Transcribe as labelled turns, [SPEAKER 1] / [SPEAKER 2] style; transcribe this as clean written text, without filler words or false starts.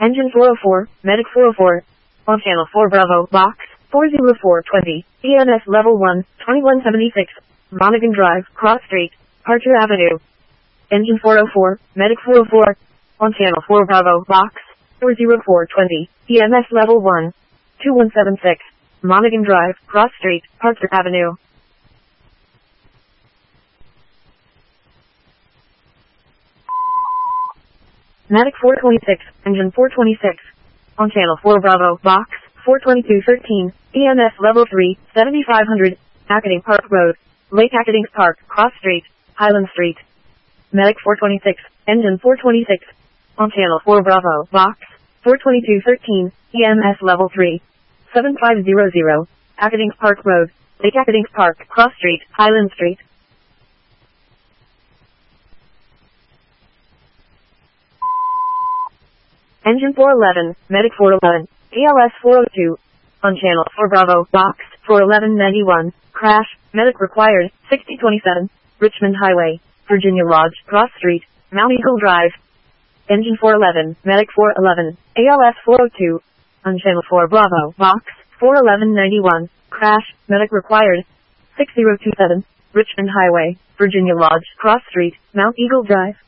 [SPEAKER 1] Engine 404, Medic 404. On channel 4 Bravo, box 40420, EMS level 1, 2176, Monaghan Drive, Cross Street, Archer Avenue. Engine 404, Medic 404. On channel 4 Bravo, box 40420, EMS level 1, 2176, Monaghan Drive, Cross Street, Archer Avenue. Medic 426, Engine 426. On channel 4 Bravo, box 42213, EMS level 3, 7500, Acading Park Road, Lake Acadings Park, Cross Street, Highland Street. Medic 426, Engine 426. On channel 4 Bravo, box 42213, EMS level 3, 7500, Acadings Park Road, Lake Acadings Park, Cross Street, Highland Street. Engine 411, Medic 411, ALS 402. On channel 4 Bravo, box 41191, crash, Medic required, 6027, Richmond Highway, Virginia Lodge, Cross Street, Mount Eagle Drive. Engine 411, Medic 411, ALS 402. On channel 4 Bravo, box 41191, crash, Medic required, 6027, Richmond Highway, Virginia Lodge, Cross Street, Mount Eagle Drive.